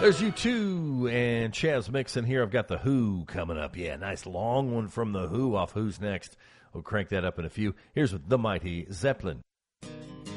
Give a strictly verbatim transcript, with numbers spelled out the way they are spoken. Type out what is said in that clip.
There's U two and Chaz Mixon here. I've got The Who coming up. Yeah, nice long one from The Who off Who's Next. We'll crank that up in a few. Here's with the mighty Zeppelin.